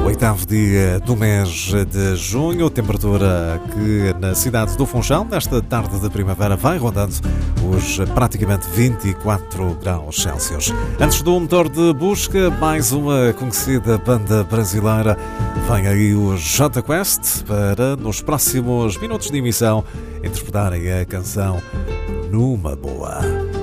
oitavo dia do mês de junho, temperatura que na cidade do Funchal, nesta tarde de primavera, vai rondando os praticamente 24 graus Celsius. Antes do motor de busca, mais uma conhecida banda brasileira. Vem aí o Jota Quest para, nos próximos minutos de emissão, interpretarem a canção Numa Boa.